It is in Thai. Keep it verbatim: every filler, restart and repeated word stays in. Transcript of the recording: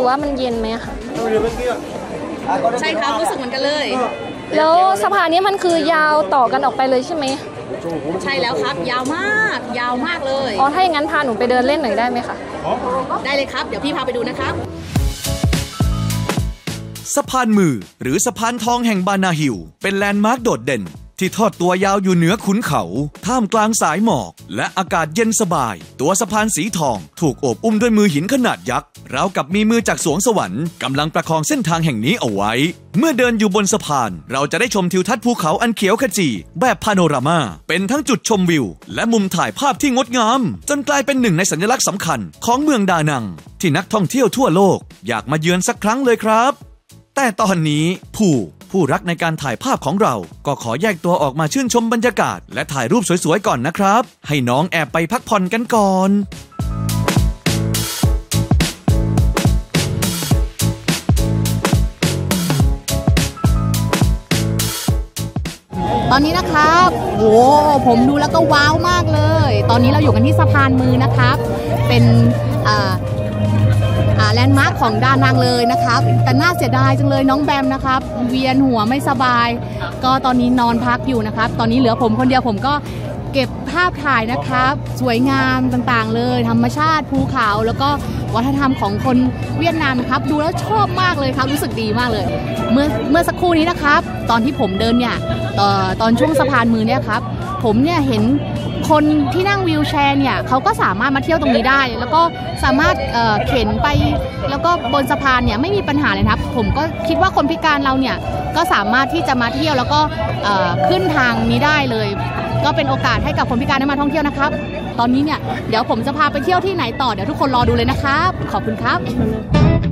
รือว่ามันเย็นไหมคะใช่ครับรู้สึกเหมือนกันเลยแล้วสะพานนี้มันคือยาวต่อกันออกไปเลยใช่ไหมใช่แล้วครับยาวมากยาวมากเลยอ๋อถ้าอย่างนั้นพาหนูไปเดินเล่นหน่อยได้ไหมคะได้เลยครับเดี๋ยวพี่พาไปดูนะครับสะพานมือหรือสะพานทองแห่งบานาฮิลเป็นแลนด์มาร์คโดดเด่นที่ทอดตัวยาวอยู่เหนือขุนเขาท่ามกลางสายหมอกและอากาศเย็นสบายตัวสะพานสีทองถูกโอบอุ้มด้วยมือหินขนาดยักษ์ราวกับมีมือจากสวงสวรรค์กำลังประคองเส้นทางแห่งนี้เอาไว้เมื่อเดินอยู่บนสะพานเราจะได้ชมทิวทัศน์ภูเขาอันเขียวขจีแบบพาโนรามาเป็นทั้งจุดชมวิวและมุมถ่ายภาพที่งดงามจนกลายเป็นหนึ่งในสัญลักษณ์สำคัญของเมืองดานังที่นักท่องเที่ยวทั่วโลกอยากมาเยือนสักครั้งเลยครับแต่ตอนนี้ผู้ผู้รักในการถ่ายภาพของเราก็ขอแยกตัวออกมาชื่นชมบรรยากาศและถ่ายรูปสวยๆก่อนนะครับให้น้องแอบไปพักผ่อนกันก่อนตอนนี้นะครับโหผมดูแล้วก็ว้าวมากเลยตอนนี้เราอยู่กันที่สะพานมือนะครับเป็นอ่าแลนด์มาร์คของดานังเลยนะครับแต่น่าเสียดายจังเลยน้องแบมนะครับเวียนหัวไม่สบายก็ตอนนี้นอนพักอยู่นะครับตอนนี้เหลือผมคนเดียวผมก็เก็บภาพถ่ายนะครับสวยงามต่างๆเลยธรรมชาติภูเขาแล้วก็วัฒนธรรมของคนเวียดนามนะครับดูแล้วชอบมากเลยครับรู้สึกดีมากเลยเมื่อเมื่อสักครู่นี้นะครับตอนที่ผมเดินเนี่ยตอนช่วงสะพานมือเนี่ยครับผมเนี่ยเห็นคนที่นั่งวีลแชร์เนี่ยเขาก็สามารถมาเที่ยวตรงนี้ได้แล้วก็สามารถ เอ่อ เข็นไปแล้วก็บนสะพานเนี่ยไม่มีปัญหาเลยครับผมก็คิดว่าคนพิการเราเนี่ยก็สามารถที่จะมาเที่ยวแล้วก็ขึ้นทางนี้ได้เลยก็เป็นโอกาสให้กับคนพิการได้มาท่องเที่ยวนะครับตอนนี้เนี่ยเดี๋ยวผมจะพาไปเที่ยวที่ไหนต่อเดี๋ยวทุกคนรอดูเลยนะครับขอบคุณครับ